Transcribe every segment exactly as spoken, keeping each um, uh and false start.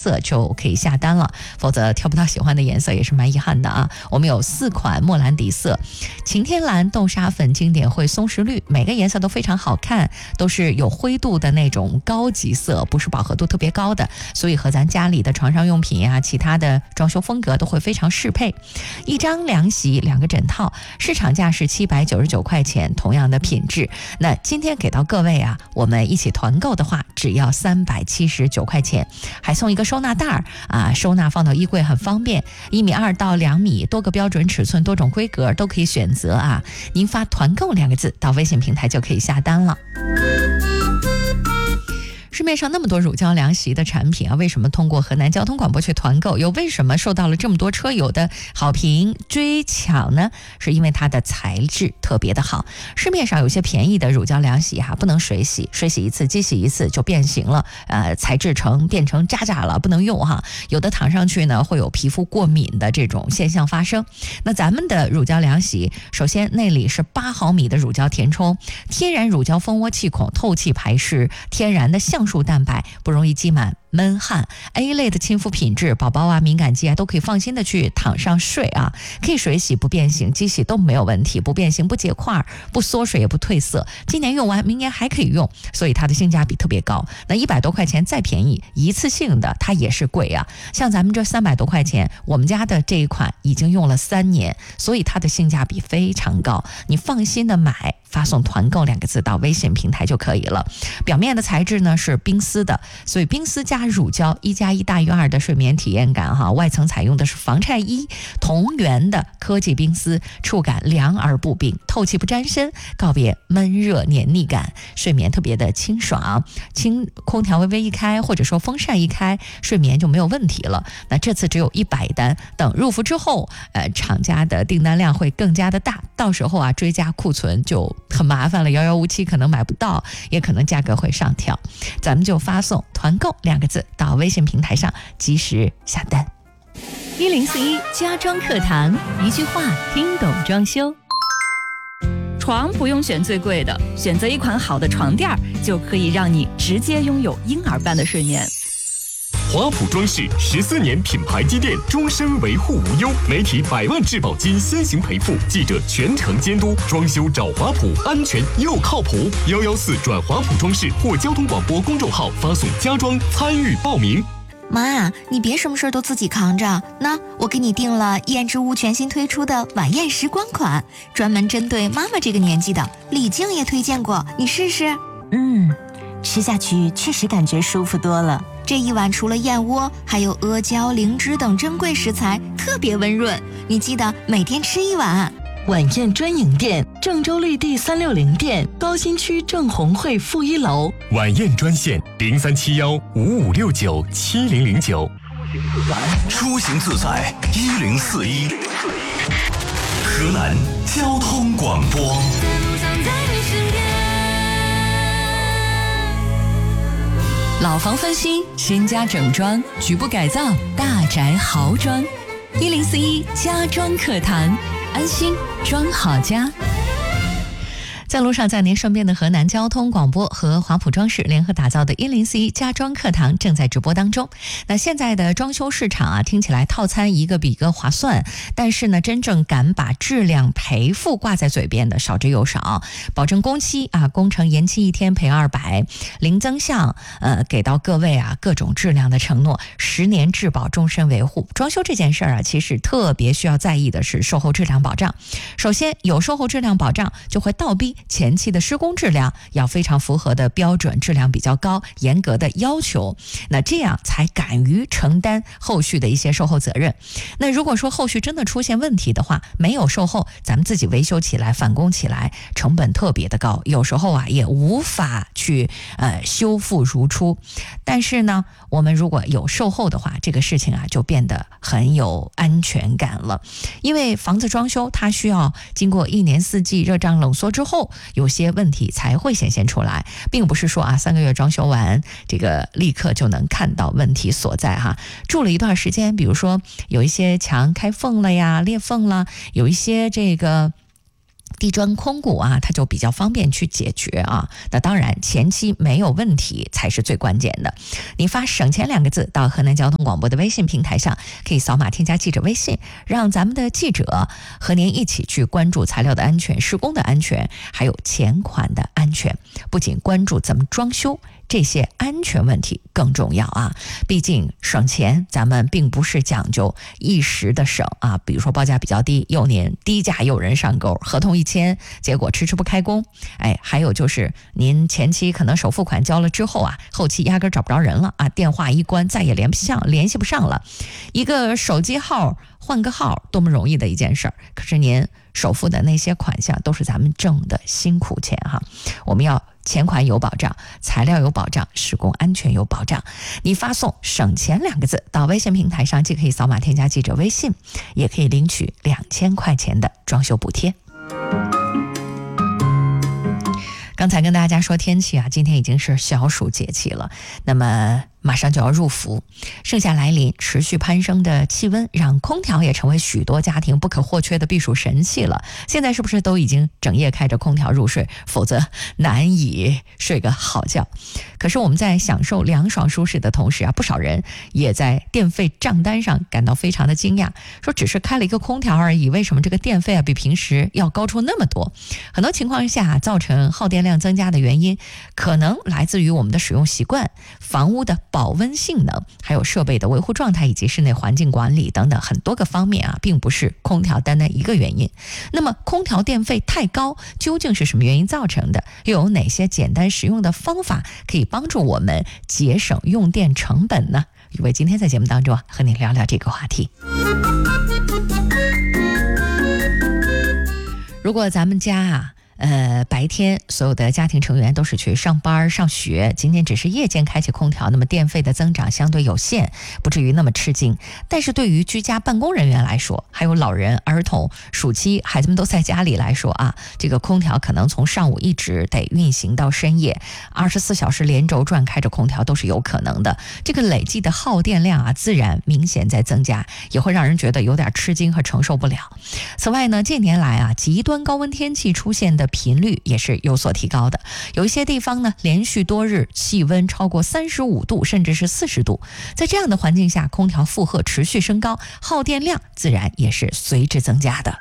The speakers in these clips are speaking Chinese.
色就可以下单了，否则挑不到喜欢的颜色也是蛮遗憾的啊。我们有四款莫兰迪色、晴天蓝、豆沙粉、经典灰、松石绿，每个颜色都非常好看，都是有灰度的那种高级色，不是饱和度特别高的，所以和咱家里的床上用品啊，其他的装修风格都会非常适配。一张凉席两个枕套，市场价是七百九十九块钱，同样的品质。那今天给到各位啊，我们一起团购的话只要三百七十九块钱，还送一个收纳袋儿啊，收纳放到衣柜很方便，一米二到两米，多个标准尺寸，多种规格都可以选择啊。您发团购两个字到微信平台就可以下单了。市面上那么多乳胶凉席的产品啊，为什么通过河南交通广播去团购，又为什么受到了这么多车友的好评追抢呢？是因为它的材质特别的好。市面上有些便宜的乳胶凉席哈、啊，不能水洗，水洗一次机洗一次就变形了，呃，材质成变成渣渣了，不能用哈。有的躺上去呢会有皮肤过敏的这种现象发生。那咱们的乳胶凉席，首先内里是八毫米的乳胶填充，天然乳胶蜂窝气孔，透气排湿，天然的橡树蛋白，不容易积满闷汗。 A 类的亲肤品质，宝宝啊敏感肌啊都可以放心的去躺上睡啊，可以水洗不变形，机洗都没有问题，不变形不结块不缩水也不褪色，今年用完明年还可以用，所以它的性价比特别高。那一百多块钱再便宜，一次性的它也是贵啊。像咱们这三百多块钱，我们家的这一款已经用了三年，所以它的性价比非常高，你放心的买，发送团购两个字到微信平台就可以了。表面的材质呢是冰丝的，所以冰丝加乳胶，一加一大于二的睡眠体验感哈。外层采用的是防晒衣，同源的科技冰丝，触感凉而不冰，透气不沾身，告别闷热黏腻感，睡眠特别的清爽。轻空调微微一开，或者说风扇一开，睡眠就没有问题了。那这次只有一百单，等入伏之后，呃，厂家的订单量会更加的大，到时候啊追加库存就很麻烦了，遥遥无期，可能买不到，也可能价格会上调。咱们就发送团购两个字到微信平台上，及时下单。一零四一家装课堂，一句话听懂装修。 床不用选最贵的，选择一款好的床垫就可以让你直接拥有婴儿般的睡眠。 华普装饰十四年品牌积淀，终身维护无忧，媒体百万质保金先行赔付，记者全程监督，装修找华普，安全又靠谱。幺幺四转华普装饰或交通广播公众号发送家装参与报名。 妈，你别什么事都自己扛着，那我给你订了燕之屋全新推出的晚宴时光款，专门针对妈妈这个年纪的，李静也推荐过，你试试。 嗯，吃下去确实感觉舒服多了。 这一碗除了燕窝，还有阿胶、灵芝等珍贵食材，特别温润。你记得每天吃一碗。 晚宴专营店，郑州绿地三六零店，高新区郑红汇负一楼。 晚宴专线零三七幺五五六九七零零九。 出行自在一零四一，河南交通广播。 老房翻新，新家整装，局部改造，大宅豪装。一零四一家装课堂，安心装好家。在路上，在您身边的河南交通广播和华普装饰联合打造的一零四一家装课堂正在直播当中。那现在的装修市场啊，听起来套餐一个比一个划算，但是呢，真正敢把质量赔付挂在嘴边的少之又少。保证工期啊，工程延期一天赔二百，零增项，呃，给到各位啊各种质量的承诺，十年质保，终身维护。装修这件事儿啊，其实特别需要在意的是售后质量保障。首先，有售后质量保障，就会倒逼前期的施工质量要非常符合的标准，质量比较高，严格的要求，那这样才敢于承担后续的一些售后责任。那如果说后续真的出现问题的话，没有售后，咱们自己维修起来、返工起来，成本特别的高，有时候啊也无法去呃修复如初。但是呢，我们如果有售后的话，这个事情啊就变得很有安全感了。因为房子装修它需要经过一年四季热胀冷缩之后，有些问题才会显现出来，并不是说啊三个月装修完这个立刻就能看到问题所在哈。住了一段时间，比如说有一些墙开缝了呀、裂缝了，有一些这个地砖空鼓啊，它就比较方便去解决啊。那当然，前期没有问题才是最关键的。你发省钱两个字到河南交通广播的微信平台上，可以扫码添加记者微信，让咱们的记者和您一起去关注材料的安全、施工的安全，还有钱款的安全。不仅关注怎么装修，这些安全问题更重要啊！毕竟省钱，咱们并不是讲究一时的省啊，比如说报价比较低，又您低价有人上钩，合同一签，结果迟迟不开工。哎，还有就是您前期可能首付款交了之后啊，后期压根找不着人了啊，电话一关再也联系上联系不上了，一个手机号换个号多么容易的一件事儿，可是您首付的那些款项都是咱们挣的辛苦钱哈，我们要钱款有保障，材料有保障，施工安全有保障。你发送省钱两个字到微信平台上，既可以扫码添加记者微信，也可以领取两千块钱的装修补贴。刚才跟大家说天气啊，今天已经是小暑节气了，那么马上就要入伏，盛夏来临，持续攀升的气温让空调也成为许多家庭不可或缺的避暑神器了。现在是不是都已经整夜开着空调入睡，否则难以睡个好觉。可是我们在享受凉爽舒适的同时啊，不少人也在电费账单上感到非常的惊讶，说只是开了一个空调而已，为什么这个电费啊比平时要高出那么多？很多情况下造成耗电量增加的原因，可能来自于我们的使用习惯、房屋的保温性能，还有设备的维护状态以及室内环境管理等等很多个方面啊，并不是空调单单一个原因。那么空调电费太高究竟是什么原因造成的？又有哪些简单实用的方法可以帮助我们节省用电成本呢？宇伟今天在节目当中啊，和你聊聊这个话题。如果咱们家啊呃，白天所有的家庭成员都是去上班上学，今天只是夜间开启空调，那么电费的增长相对有限，不至于那么吃惊。但是对于居家办公人员来说，还有老人、儿童、暑期孩子们都在家里来说啊，这个空调可能从上午一直得运行到深夜，二十四小时连轴转开着空调都是有可能的。这个累计的耗电量啊，自然明显在增加，也会让人觉得有点吃惊和承受不了。此外呢，近年来啊，极端高温天气出现的频率也是有所提高的，有一些地方呢，连续多日气温超过三十五度，甚至是四十度。在这样的环境下，空调负荷持续升高，耗电量自然也是随之增加的。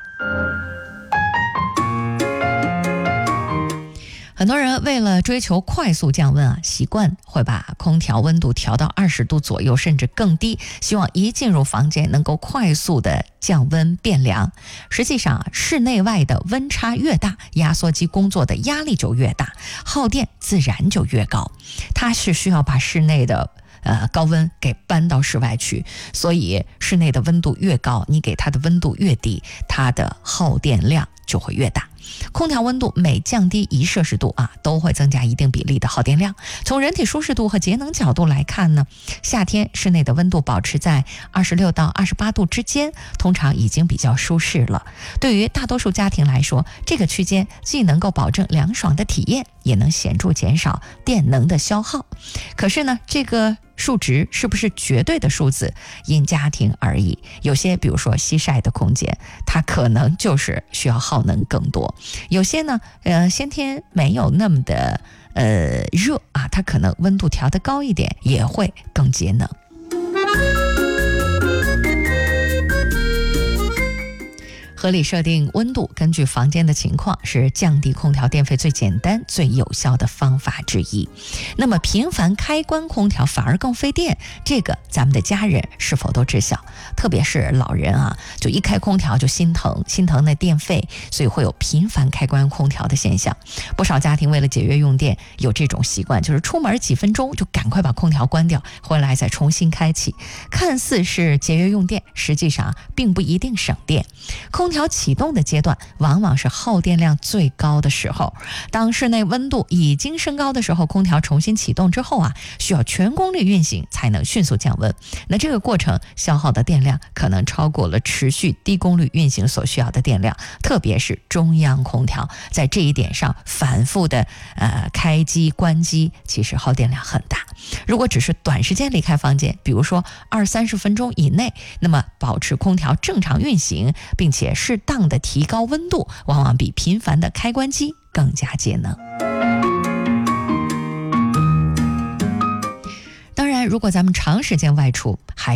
很多人为了追求快速降温啊，习惯会把空调温度调到二十度左右，甚至更低，希望一进入房间能够快速的降温变凉。实际上啊，室内外的温差越大，压缩机工作的压力就越大，耗电自然就越高。它是需要把室内的呃，高温给搬到室外去，所以室内的温度越高，你给它的温度越低，它的耗电量就会越大。空调温度每降低一摄氏度啊，都会增加一定比例的耗电量。从人体舒适度和节能角度来看呢，夏天室内的温度保持在二十六到二十八度之间，通常已经比较舒适了。对于大多数家庭来说，这个区间既能够保证凉爽的体验，也能显著减少电能的消耗。可是呢，这个数值是不是绝对的数字，因家庭而异。有些比如说西晒的空间，它可能就是需要耗能更多。有些呢，呃，先天没有那么的呃热啊，它可能温度调得高一点，也会更节能。合理设定温度，根据房间的情况，是降低空调电费最简单、最有效的方法之一。那么频繁开关空调反而更费电，这个咱们的家人是否都知晓？特别是老人啊，就一开空调就心疼，心疼那电费，所以会有频繁开关空调的现象。不少家庭为了节约用电，有这种习惯，就是出门几分钟就赶快把空调关掉，回来再重新开启。看似是节约用电，实际上并不一定省电。空调启动的阶段往往是耗电量最高的时候，当室内温度已经升高的时候，空调重新启动之后啊，需要全功率运行才能迅速降温。那这个过程消耗的电量可能超过了持续低功率运行所需要的电量，特别是中央空调，在这一点上反复的呃开机关机，其实耗电量很大。如果只是短时间离开房间，比如说二三十分钟以内，那么保持空调正常运行，并且适当的提高温度，往往比频繁的开关机更加节能。当然，如果咱们长时间外出，还